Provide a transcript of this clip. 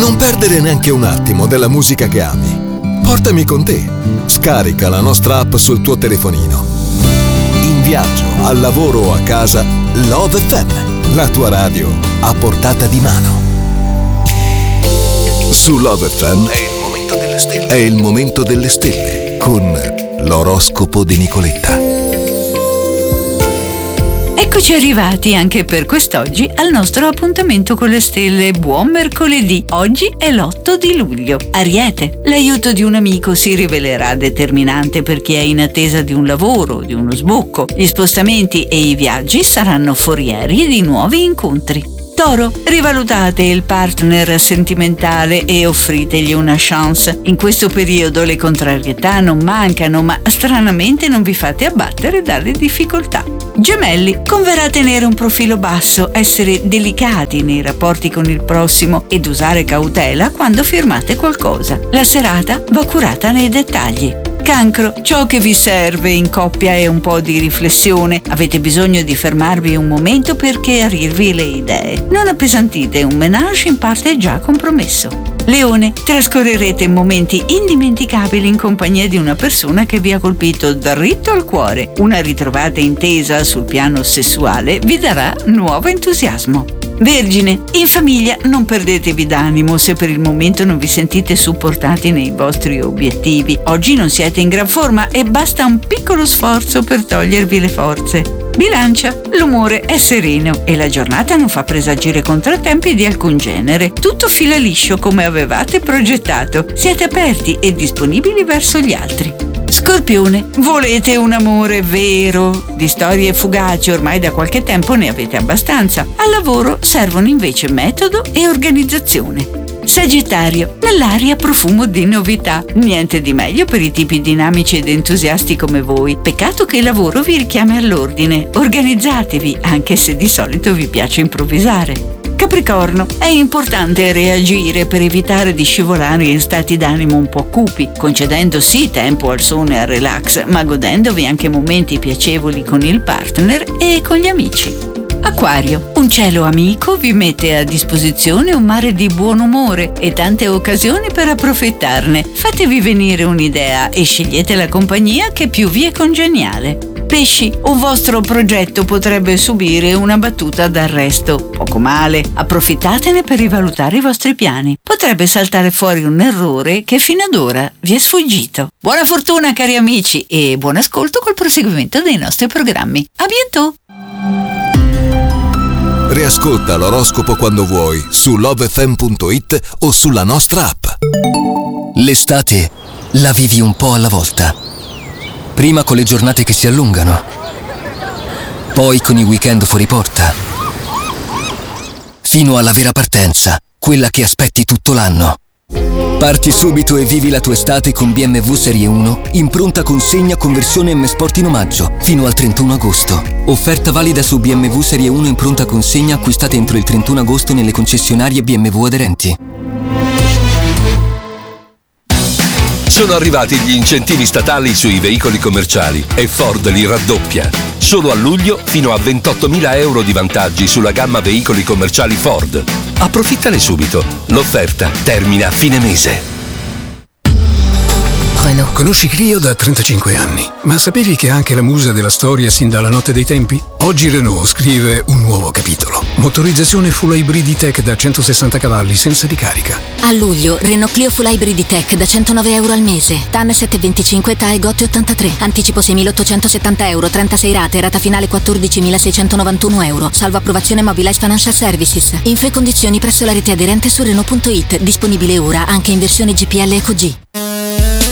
Non perdere neanche un attimo della musica che ami. Portami con te. Scarica la nostra app sul tuo telefonino. In viaggio, al lavoro o a casa, Love FM, la tua radio a portata di mano. Su Love FM è il momento delle stelle con l'oroscopo di Nicoletta. Eccoci arrivati anche per quest'oggi al nostro appuntamento con le stelle. Buon mercoledì, oggi è l'8 di luglio. Ariete, l'aiuto di un amico si rivelerà determinante per chi è in attesa di un lavoro, di uno sbocco. Gli spostamenti e i viaggi saranno forieri di nuovi incontri. Toro, rivalutate il partner sentimentale e offritegli una chance. In questo periodo le contrarietà non mancano, ma stranamente non vi fate abbattere dalle difficoltà. Gemelli, converrà tenere un profilo basso, essere delicati nei rapporti con il prossimo ed usare cautela quando firmate qualcosa. La serata va curata nei dettagli. Cancro, ciò che vi serve in coppia è un po' di riflessione. Avete bisogno di fermarvi un momento per chiarirvi le idee. Non appesantite un ménage in parte già compromesso. Leone, trascorrerete momenti indimenticabili in compagnia di una persona che vi ha colpito dritto al cuore. Una ritrovata intesa sul piano sessuale vi darà nuovo entusiasmo. Vergine, in famiglia non perdetevi d'animo se per il momento non vi sentite supportati nei vostri obiettivi. Oggi non siete in gran forma e basta un piccolo sforzo per togliervi le forze. Bilancia, l'umore è sereno e la giornata non fa presagire contrattempi di alcun genere. Tutto fila liscio come avevate progettato. Siete aperti e disponibili verso gli altri. Scorpione, volete un amore vero? Di storie fugaci ormai da qualche tempo ne avete abbastanza. Al lavoro servono invece metodo e organizzazione. Sagittario, nell'aria profumo di novità. Niente di meglio per i tipi dinamici ed entusiasti come voi. Peccato che il lavoro vi richiami all'ordine. Organizzatevi, anche se di solito vi piace improvvisare. Capricorno, è importante reagire per evitare di scivolare in stati d'animo un po' cupi, concedendo sì tempo al sonno e al relax, ma godendovi anche momenti piacevoli con il partner e con gli amici. Acquario, un cielo amico vi mette a disposizione un mare di buon umore e tante occasioni per approfittarne. Fatevi venire un'idea e scegliete la compagnia che più vi è congeniale. Pesci, un vostro progetto potrebbe subire una battuta d'arresto. Poco male, approfittatene per rivalutare i vostri piani. Potrebbe saltare fuori un errore che fino ad ora vi è sfuggito. Buona fortuna cari amici e buon ascolto col proseguimento dei nostri programmi. A bientôt! Riascolta l'oroscopo quando vuoi su lovefm.it o sulla nostra app. L'estate la vivi un po' alla volta. Prima con le giornate che si allungano, poi con i weekend fuori porta, fino alla vera partenza, quella che aspetti tutto l'anno. Parti subito e vivi la tua estate con BMW Serie 1 in pronta consegna con versione M Sport in omaggio fino al 31 agosto. Offerta valida su BMW Serie 1 in pronta consegna acquistate entro il 31 agosto nelle concessionarie BMW aderenti. Sono arrivati gli incentivi statali sui veicoli commerciali e Ford li raddoppia. Solo a luglio fino a 28.000 euro di vantaggi sulla gamma veicoli commerciali Ford. Approfittane subito. L'offerta termina a fine mese. Renault. Conosci Clio da 35 anni, ma sapevi che è anche la musa della storia sin dalla notte dei tempi? Oggi Renault scrive un nuovo capitolo. Motorizzazione Full Hybrid E-Tech da 160 cavalli senza ricarica. A luglio, Renault Clio Full Hybrid E-Tech da 109 euro al mese. TAN 725, TAE GOT 83. Anticipo 6.870 euro, 36 rate, rata finale 14.691 euro. Salvo approvazione Mobilize Financial Services. Info e condizioni presso la rete aderente su Renault.it. Disponibile ora anche in versione GPL Eco G.